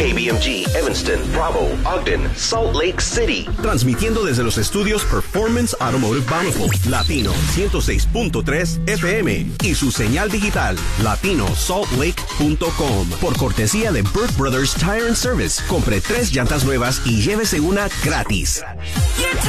KBMG, Evanston, Bravo, Ogden, Salt Lake City. Transmitiendo desde los estudios Performance Automotive Bountiful, Latino 106.3 FM y su señal digital, latinosaltlake.com. Por cortesía de Burt Brothers Tire and Service. Compre 3 llantas nuevas y llévese una gratis.